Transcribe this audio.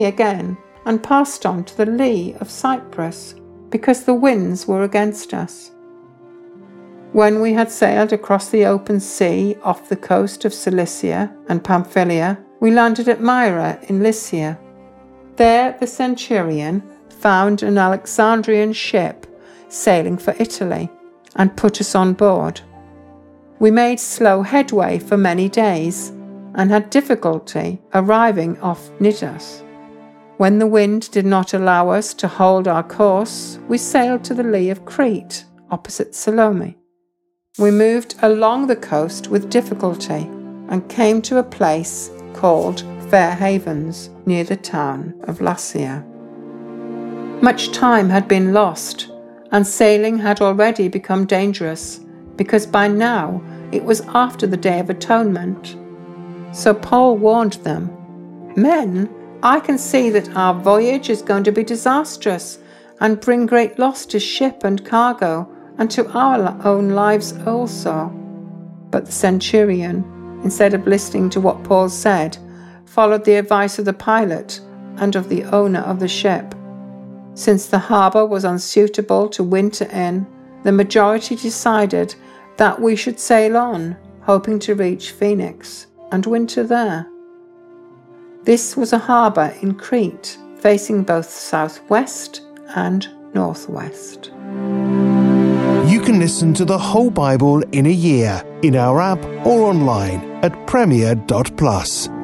again and passed on to the lee of Cyprus, because the winds were against us. When we had sailed across the open sea off the coast of Cilicia and Pamphylia, we landed at Myra in Lycia. There the centurion found an Alexandrian ship sailing for Italy and put us on board. We made slow headway for many days and had difficulty arriving off Cnidus. When the wind did not allow us to hold our course, we sailed to the lee of Crete, opposite Salome. We moved along the coast with difficulty and came to a place called Fair Havens, near the town of Lasea. Much time had been lost, and sailing had already become dangerous, because by now it was after the Day of Atonement. So Paul warned them, "Men, I can see that our voyage is going to be disastrous and bring great loss to ship and cargo, and to our own lives also." But the centurion, instead of listening to what Paul said, followed the advice of the pilot and of the owner of the ship. Since the harbour was unsuitable to winter in, the majority decided that we should sail on, hoping to reach Phoenix and winter there. This was a harbour in Crete, facing both southwest and northwest. You can listen to the whole Bible in a year in our app or online at premier.plus.